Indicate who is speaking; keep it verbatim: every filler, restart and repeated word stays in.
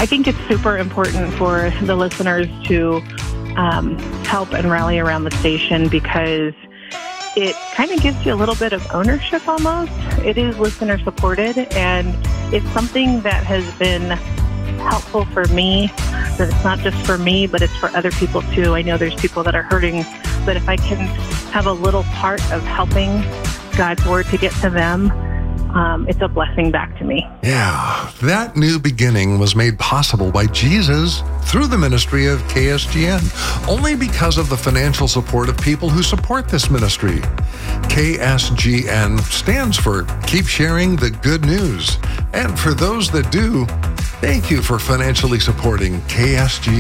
Speaker 1: I think it's super important for the listeners to um, help and rally around the station because it kind of gives you a little bit of ownership almost. It is listener supported, and it's something that has been helpful for me, that it's not just for me, but it's for other people too. I know there's people that are hurting, but if I can have a little part of helping God's word to get to them, Um, it's a blessing back to me.
Speaker 2: Yeah, that new beginning was made possible by Jesus through the ministry of K S G N, only because of the financial support of people who support this ministry. K S G N stands for Keep Sharing the Good News. And for those that do, thank you for financially supporting K S G N.